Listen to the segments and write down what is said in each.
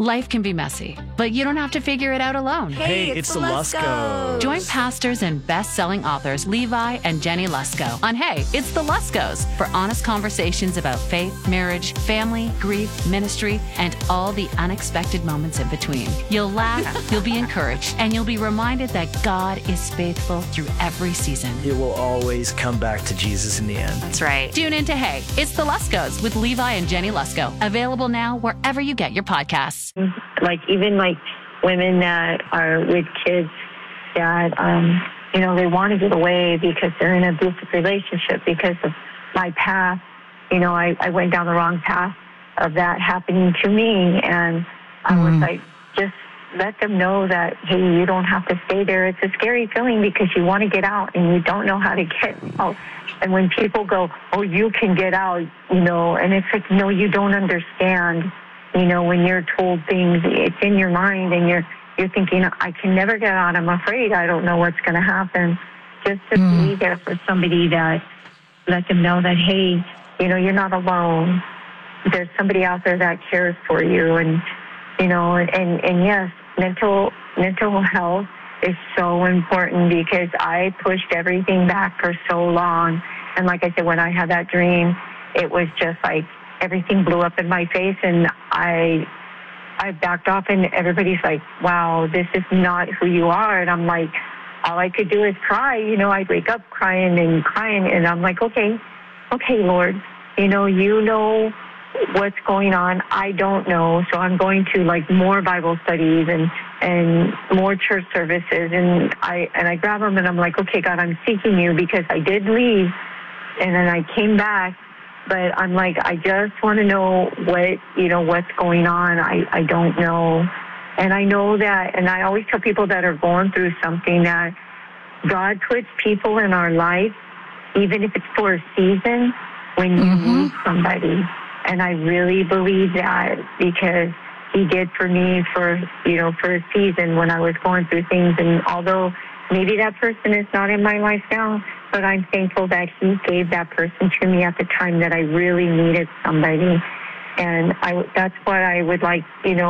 Life can be messy, but you don't have to figure it out alone. Hey, it's the Luskos. Join pastors and best-selling authors Levi and Jenny Lusko on Hey, It's the Luskos for honest conversations about faith, marriage, family, grief, ministry, and all the unexpected moments in between. You'll laugh, you'll be encouraged, and you'll be reminded that God is faithful through every season. It will always come back to Jesus in the end. That's right. Tune in to Hey, It's the Luskos with Levi and Jenny Lusko. Available now wherever you get your podcasts. Even women that are with kids that, they want to get away because they're in an abusive relationship because of my past. I went down the wrong path of that happening to me. And I was like, just let them know that, hey, you don't have to stay there. It's a scary feeling because you want to get out and you don't know how to get out. And when people go, oh, you can get out, and it's like, no, you don't understand. When you're told things, it's in your mind and you're thinking, I can never get out. I'm afraid. I don't know what's going to happen. Just to be there for somebody that let them know that, hey, you're not alone. There's somebody out there that cares for you. And, and yes, mental health is so important because I pushed everything back for so long. And like I said, when I had that dream, it was just like, everything blew up in my face, and I backed off, and everybody's like, wow, this is not who you are. And I'm like, all I could do is cry. I'd wake up crying, and I'm like, okay, Lord, you know what's going on. I don't know. So I'm going to more Bible studies and more church services. And I grab them and I'm like, okay, God, I'm seeking you because I did leave and then I came back. But I'm like, I just want to know what's going on. I don't know. And I know that, and I always tell people that are going through something that God puts people in our life, even if it's for a season, when you need somebody. And I really believe that because he did for me for a season when I was going through things. And although maybe that person is not in my life now, but I'm thankful that he gave that person to me at the time that I really needed somebody. And that's what I would like,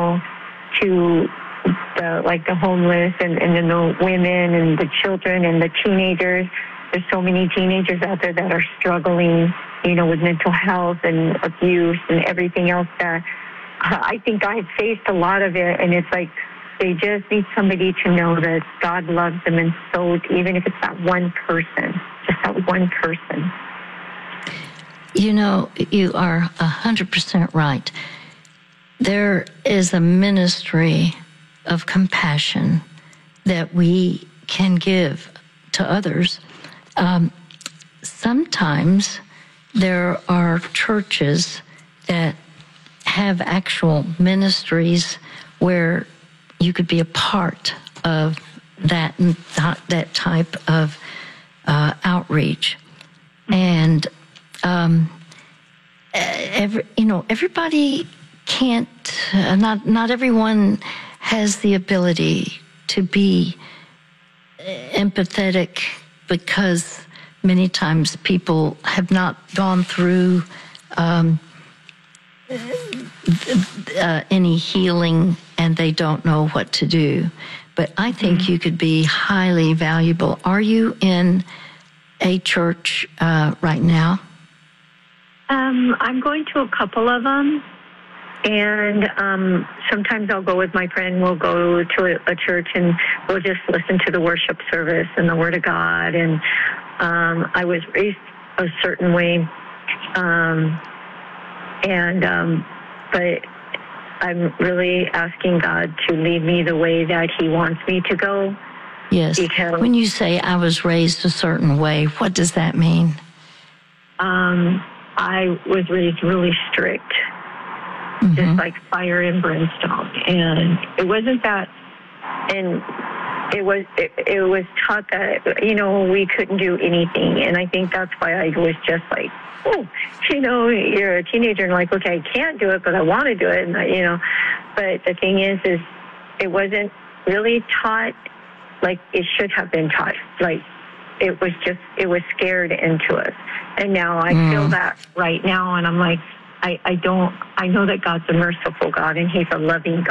to the homeless and the women and the children and the teenagers. There's so many teenagers out there that are struggling, with mental health and abuse and everything else that I think I had faced a lot of it. And it's like, they just need somebody to know that God loves them. And so even if it's that one person, just that one person. You are 100% right. There is a ministry of compassion that we can give to others. Sometimes there are churches that have actual ministries where you could be a part of that type of outreach, and everybody can't. Not everyone has the ability to be empathetic because many times people have not gone through any healing and they don't know what to do. But I think you could be highly valuable. Are you in a church right now? I'm going to a couple of them. And sometimes I'll go with my friend. We'll go to a church and we'll just listen to the worship service and the Word of God. And I was raised a certain way. But I'm really asking God to lead me the way that he wants me to go. Yes. Because when you say I was raised a certain way, what does that mean? I was raised really strict. Just like fire and brimstone. And it wasn't that, and it was taught that, we couldn't do anything. And I think that's why I was just like, oh, you're a teenager and like, okay, I can't do it, but I want to do it. And, but the thing is it wasn't really taught like it should have been taught. Like, it was scared into us. And now I feel that right now, and I'm like, I know that God's a merciful God and he's a loving God.